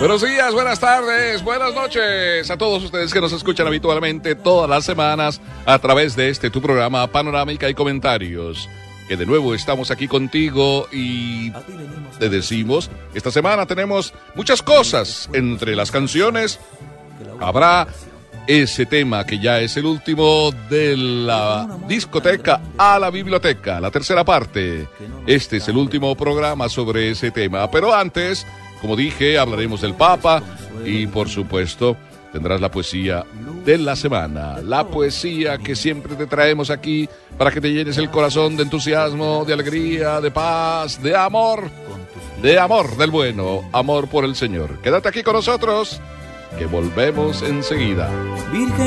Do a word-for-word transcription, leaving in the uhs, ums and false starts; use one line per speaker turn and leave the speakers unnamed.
Buenos días, buenas tardes, buenas noches a todos ustedes que nos escuchan habitualmente todas las semanas a través de este tu programa Panorámica y Comentarios. Que de nuevo estamos aquí contigo y te decimos, esta semana tenemos muchas cosas. Entre las canciones habrá ese tema que ya es el último de la discoteca a la biblioteca, la tercera parte. Este es el último programa sobre ese tema, pero antes, como dije, hablaremos del Papa y por supuesto tendrás la poesía de la semana, la poesía que siempre te traemos aquí para que te llenes el corazón de entusiasmo, de alegría, de paz, de amor, de amor del bueno, amor por el Señor. Quédate aquí con nosotros, que volvemos enseguida.